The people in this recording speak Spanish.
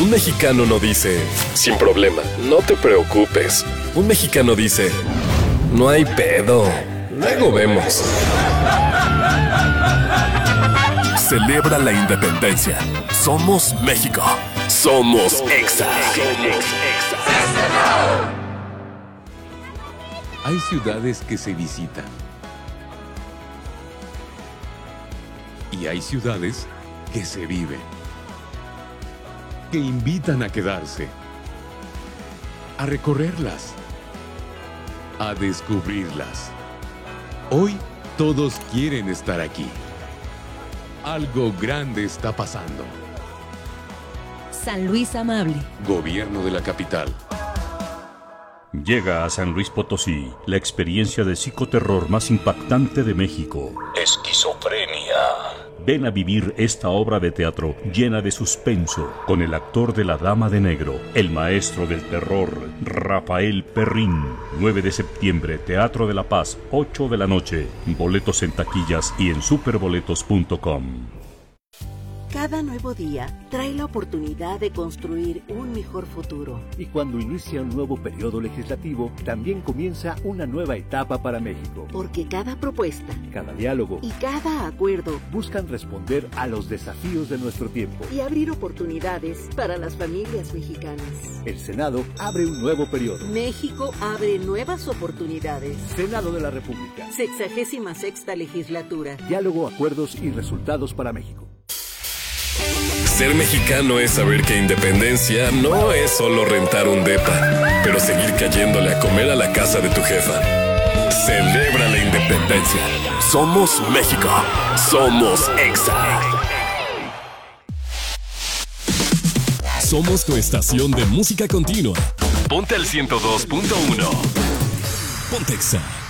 Un mexicano no dice, sin problema, no te preocupes. Un mexicano dice, no hay pedo, luego vemos. Celebra la independencia. Somos México. Somos Exa. Hay ciudades que se visitan. Y hay ciudades que se viven. Que invitan a quedarse. A recorrerlas. A descubrirlas. Hoy todos quieren estar aquí. Algo grande está pasando. San Luis Amable. Gobierno de la capital. Llega a San Luis Potosí la experiencia de psicoterror más impactante de México. Esquizofrenia. Ven a vivir esta obra de teatro llena de suspenso con el actor de La Dama de Negro, el maestro del terror, Rafael Perrín. 9 de septiembre, Teatro de la Paz, 8 de la noche. Boletos en taquillas y en superboletos.com. Cada nuevo día trae la oportunidad de construir un mejor futuro. Y cuando inicia un nuevo periodo legislativo, también comienza una nueva etapa para México. Porque cada propuesta, cada diálogo y cada acuerdo buscan responder a los desafíos de nuestro tiempo y abrir oportunidades para las familias mexicanas. El Senado abre un nuevo periodo. México abre nuevas oportunidades. Senado de la República. 66ª legislatura. Diálogo, acuerdos y resultados para México. Ser mexicano es saber que independencia no es solo rentar un depa, pero seguir cayéndole a comer a la casa de tu jefa. Celebra la independencia. Somos México. Somos Exa. Somos tu estación de música continua. Ponte al 102.1. Ponte Exa.